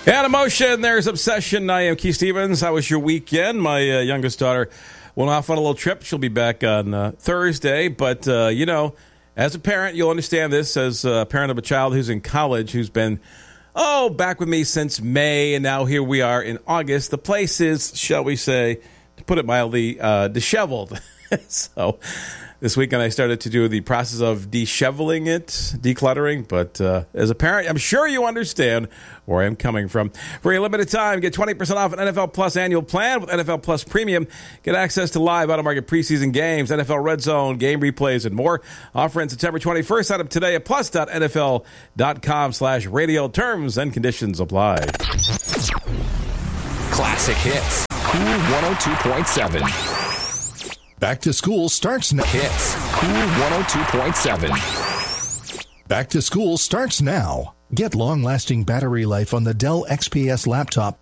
And emotion, there's obsession. I am Keith Stevens. How was your weekend? My youngest daughter went off on a little trip. She'll be back on Thursday. But, as a parent, you'll understand this. As a parent of a child who's in college, who's been, back with me since May, and now here we are in August. The place is, shall we say, to put it mildly, disheveled. So this weekend I started to do the process of disheveling it, decluttering. But as a parent, I'm sure you understand where I'm coming from. For a limited time, get 20% off an NFL Plus annual plan with NFL Plus Premium. Get access to live out-of-market preseason games, NFL Red Zone, game replays, and more. Offer ends September 21st. Sign up today at plus.nfl.com/radio. Terms and conditions apply. Classic hits. Cool 102.7. Back to school starts now. Hits. Cool 102.7. Back to school starts now. Get long-lasting battery life on the Dell XPS laptop